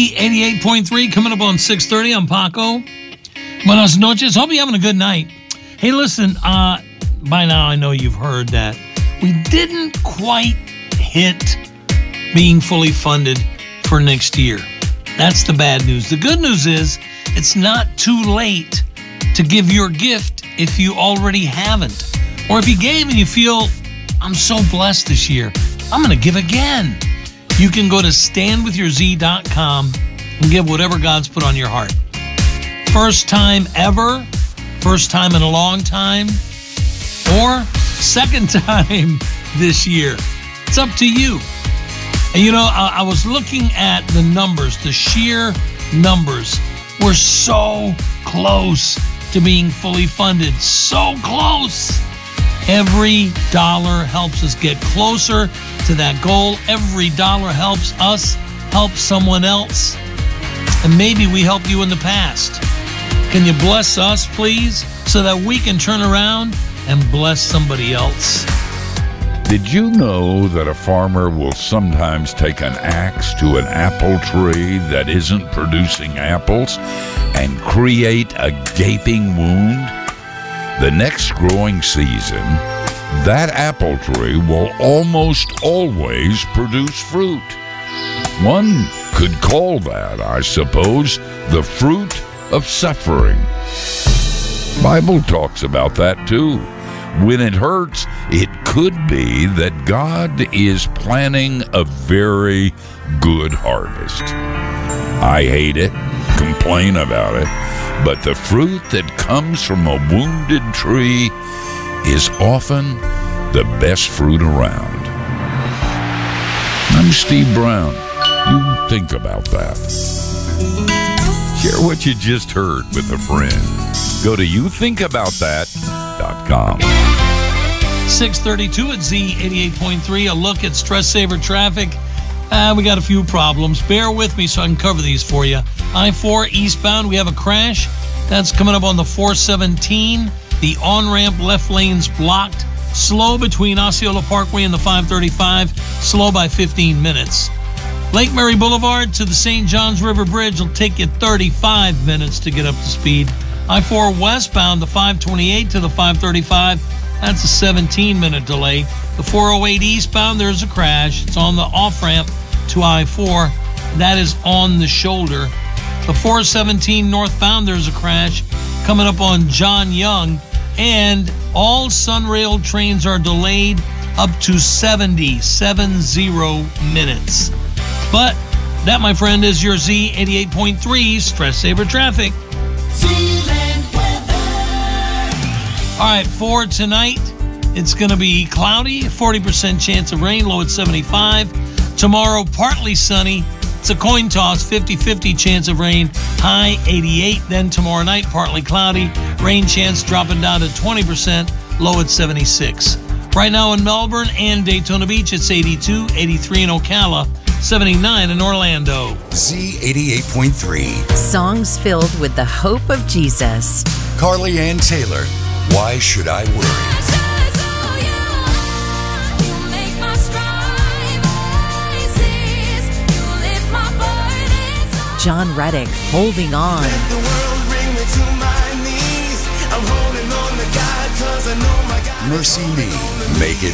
Z88.3 coming up on 6:30. I'm Paco. Buenas noches. Hope you're having a good night. Hey, listen, by now I know you've heard that we didn't quite hit being fully funded for next year. That's the bad news. The good news is it's not too late to give your gift if you already haven't. Or if you gave and you feel, I'm so blessed this year, I'm going to give again. You can go to standwithyourz.com and give whatever God's put on your heart. First time ever, first time in a long time, or second time this year. It's up to you. And you know, I was looking at the numbers, the sheer numbers. We're so close to being fully funded. So close. Every dollar helps us get closer to that goal. Every dollar helps us help someone else. And maybe we helped you in the past. Can you bless us, please, so that we can turn around and bless somebody else? Did you know that a farmer will sometimes take an axe to an apple tree that isn't producing apples and create a gaping wound? The next growing season, that apple tree will almost always produce fruit. One could call that, I suppose, the fruit of suffering. Bible talks about that too. When it hurts, it could be that God is planning a very good harvest. I hate it, complain about it, but the fruit that comes from a wounded tree is often the best fruit around. I'm Steve Brown. You think about that. Share what you just heard with a friend. Go to youthinkaboutthat.com. 6:32 at Z88.3. A look at Stress Saver traffic. We got a few problems. Bear with me so I can cover these for you. I-4 eastbound, we have a crash. That's coming up on the 417. The on-ramp left lane's blocked. Slow between Osceola Parkway and the 535. Slow by 15 minutes. Lake Mary Boulevard to the St. Johns River Bridge will take you 35 minutes to get up to speed. I-4 westbound, the 528 to the 535. That's a 17-minute delay. The 408 eastbound, there's a crash. It's on the off-ramp to I-4. That is on the shoulder. The 417 northbound, there's a crash coming up on John Young. And all Sunrail trains are delayed up to 70 minutes. But that, my friend, is your Z88.3 Stress Saver traffic. All right, for tonight, it's going to be cloudy, 40% chance of rain, low at 75. Tomorrow, partly sunny. It's a coin toss, 50-50 chance of rain, high 88. Then tomorrow night, partly cloudy, rain chance dropping down to 20%, low at 76. Right now in Melbourne and Daytona Beach, it's 82, 83 in Ocala, 79 in Orlando. Z88.3. Songs filled with the hope of Jesus. Carly Ann Taylor, Why Should I Worry? John Reddick, Holding On. Mercy Me, Make It